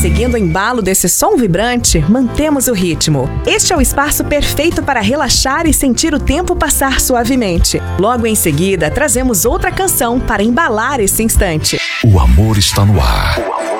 Seguindo o embalo desse som vibrante, mantemos o ritmo. Este é o espaço perfeito para relaxar e sentir o tempo passar suavemente. Logo em seguida, trazemos outra canção para embalar esse instante. O amor está no ar.